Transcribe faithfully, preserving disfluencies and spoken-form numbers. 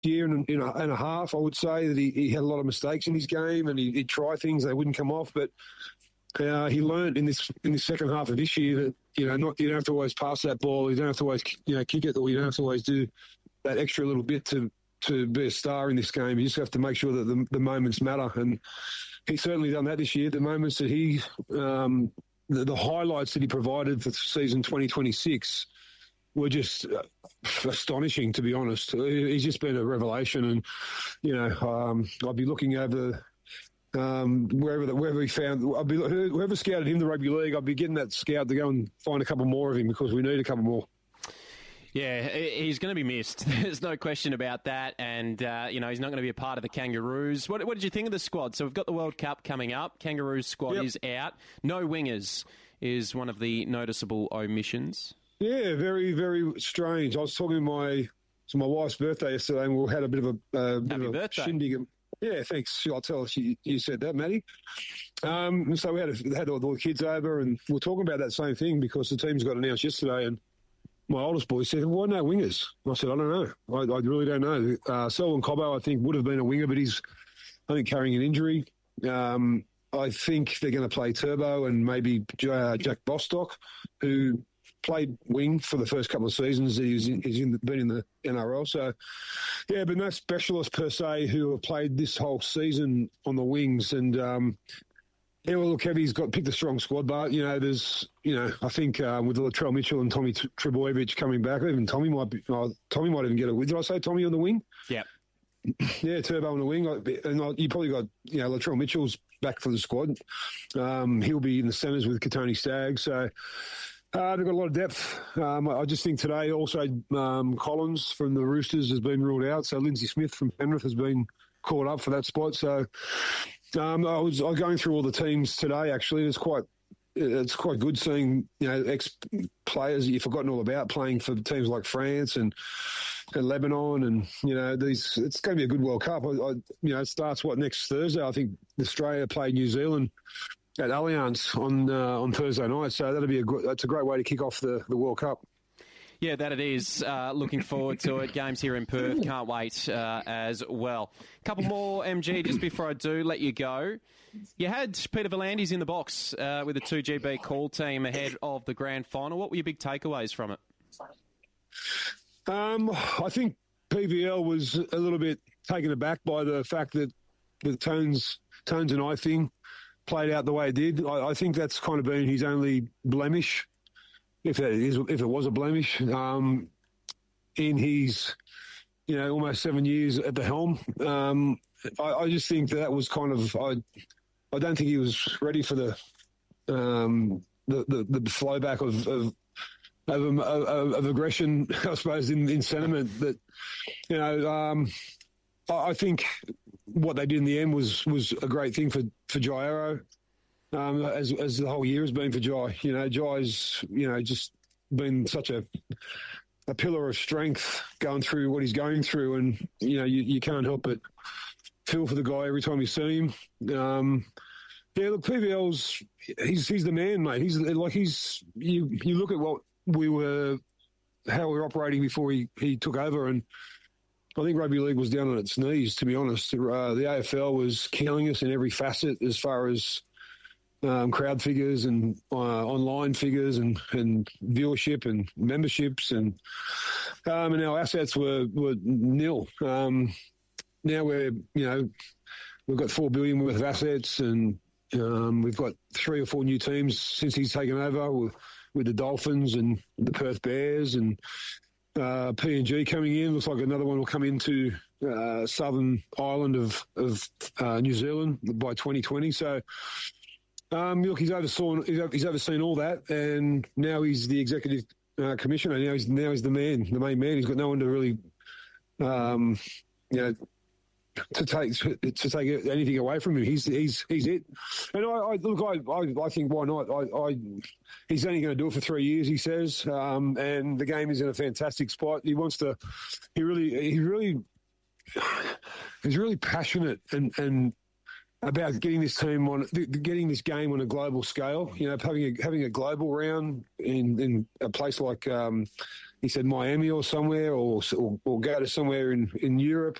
year and, and, a, and a half, I would say, that he, he had a lot of mistakes in his game and he, he'd try things, they wouldn't come off. But uh, he learned in this in the second half of this year that, you know, not you don't have to always pass that ball, you don't have to always, you know, kick it, or you don't have to always do that extra little bit to, to be a star in this game. You just have to make sure that the, the moments matter. And he's certainly done that this year. The moments that he, um, the, the highlights that he provided for season twenty twenty-six were just uh, astonishing, to be honest. He's just been a revelation. And, you know, um, I'll be looking over um, wherever the, wherever he found, I'll be, whoever scouted him, the rugby league, I'll be getting that scout to go and find a couple more of him, because we need a couple more. Yeah, he's going to be missed. There's no question about that. And, uh, you know, he's not going to be a part of the Kangaroos. What, what did you think of the squad? So we've got the World Cup coming up. Kangaroos squad yep. is out. No wingers is one of the noticeable omissions. Yeah, very, very strange. I was talking to my to my wife's birthday yesterday, and we had a bit of a, uh, bit Happy of a birthday. shindig. Yeah, thanks. I'll tell her she, you said that, Maddie. Um, so we had, a, had all the kids over, and we we're talking about that same thing, because the teams got announced yesterday, and my oldest boy said, why no wingers? I said, I don't know. I, I really don't know. Uh, Selwyn Cobbo, I think, would have been a winger, but he's, I think, carrying an injury. Um, I think they're going to play Turbo and maybe uh, Jack Bostock, who played wing for the first couple of seasons. He's, in, he's in the, been in the N R L. So, yeah, but no specialists per se who have played this whole season on the wings. And, um, yeah, well, look, Kevy's got picked a strong squad, but, you know, there's, you know, I think uh, with Latrell Mitchell and Tommy Trebojevic coming back, even Tommy might be, oh, Tommy might even get a win. Did I say Tommy on the wing? Yeah. Yeah, Turbo on the wing. And you probably got, you know, Latrell Mitchell's back for the squad. Um, he'll be in the centres with Katoni Staggs. So, Uh, they've got a lot of depth. Um, I just think today also um, Collins from the Roosters has been ruled out. So Lindsay Smith from Penrith has been caught up for that spot. So um, I was I was going through all the teams today, actually. It's quite it's quite good seeing, you know, ex-players that you've forgotten all about playing for teams like France and, and Lebanon. And, you know, these it's going to be a good World Cup. I, I, you know, it starts, what, next Thursday? I think Australia play New Zealand at Allianz on uh, on Thursday night, so that'll be a good, that's a great way to kick off the, the World Cup. Yeah, that it is. Uh, looking forward to it. Games here in Perth. Can't wait uh, as well. Couple more, M G, just before I do let you go. You had Peter V'landys in the box uh, with the two G B call team ahead of the grand final. What were your big takeaways from it? Um, I think P V L was a little bit taken aback by the fact that the Tones, Tones and I thing played out the way it did. I, I think that's kind of been his only blemish, if it is, if it was a blemish, um, in his, you know, almost seven years at the helm. Um, I, I just think that, that was kind of, I, I don't think he was ready for the, um, the, the, the flow back of, of, of, of, of aggression, I suppose, in, in sentiment. That, you know, um, I think what they did in the end was was a great thing for for Jai Arrow, um, as as the whole year has been for Jai. You know, Jai's you know just been such a a pillar of strength going through what he's going through, and you know you, you can't help but feel for the guy every time you see him. Um, yeah, look, P V L's he's he's the man, mate. He's like he's you you look at what we were, how we were operating before he he took over, and I think rugby league was down on its knees, to be honest. Uh, the A F L was killing us in every facet as far as um, crowd figures and uh, online figures and, and viewership and memberships, and um, and our assets were, were nil. Um, now we're, you know, we've got four billion worth of assets, and um, we've got three or four new teams since he's taken over with, with the Dolphins and the Perth Bears, and Uh, P N G coming in. Looks like another one will come into uh, southern island of, of uh, New Zealand by twenty twenty. So, um, look, he's oversaw, he's, he's overseen all that, and now he's the executive uh, commissioner. Now he's now he's the man, the main man. He's got no one to really, um, you know, to take to take anything away from him. He's he's he's it. And I, I look, I, I I think why not? I, I he's only going to do it for three years, he says, um, and the game is in a fantastic spot. He wants to. He really he really he's really passionate and and about getting this team on, getting this game on a global scale. You know, having a having a global round in in a place like um, he said Miami or somewhere, or or, or go to somewhere in, in Europe